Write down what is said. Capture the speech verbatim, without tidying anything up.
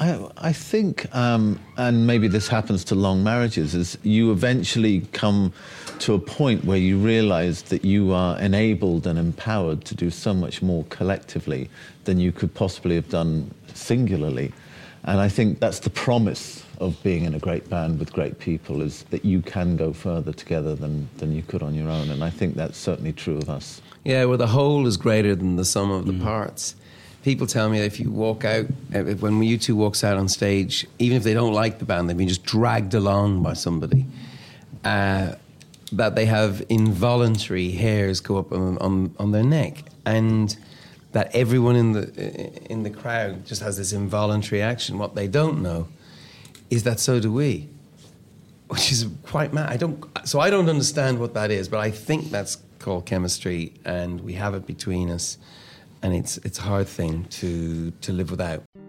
I, I think, um, and maybe this happens to long marriages, is you eventually come to a point where you realise that you are enabled and empowered to do so much more collectively than you could possibly have done singularly. And I think that's the promise of being in a great band with great people, is that you can go further together than, than you could on your own. And I think that's certainly true of us. Yeah, well, the whole is greater than the sum of the mm. parts. People tell me that if you walk out, when you two walks out on stage, even if they don't like the band, they've been just dragged along by somebody, uh, that they have involuntary hairs go up on, on, on their neck, and that everyone in the in the crowd just has this involuntary action. What they don't know is that so do we, which is quite mad. I don't, so I don't understand what that is, but I think that's called chemistry, and we have it between us. And it's it's a hard thing to, to live without.